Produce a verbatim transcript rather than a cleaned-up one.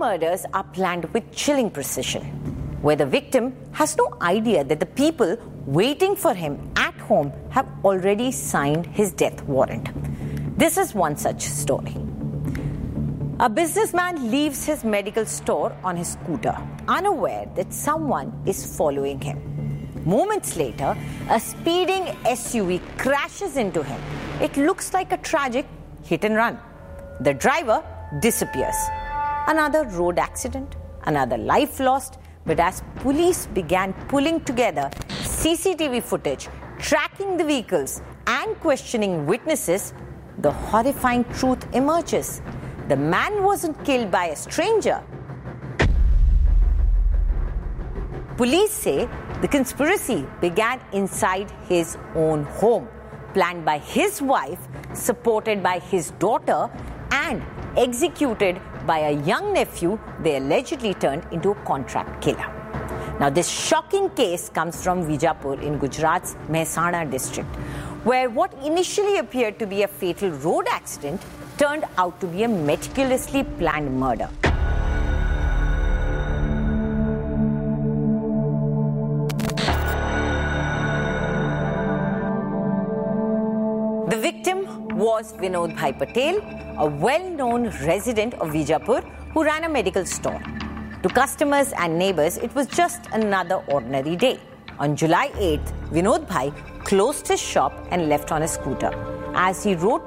murders are planned with chilling precision, where the victim has no idea that the people waiting for him at home have already signed his death warrant. This is one such story. A businessman leaves his medical store on his scooter, unaware that someone is following him. Moments later, a speeding S U V crashes into him. It looks like a tragic hit and run. The driver disappears. Another road accident, another life lost. But as police began pulling together C C T V footage, tracking the vehicles, and questioning witnesses, the horrifying truth emerges. The man wasn't killed by a stranger. Police say the conspiracy began inside his own home, planned by his wife, supported by his daughter, and executed by a young nephew they allegedly turned into a contract killer. Now, this shocking case comes from Vijapur in Gujarat's Mehsana district, where what initially appeared to be a fatal road accident turned out to be a meticulously planned murder. The victim was Vinod Bhai Patel, a well-known resident of Vijapur who ran a medical store. To customers and neighbors, it was just another ordinary day. On July eighth, Vinod Bhai closed his shop and left on a scooter. As he rode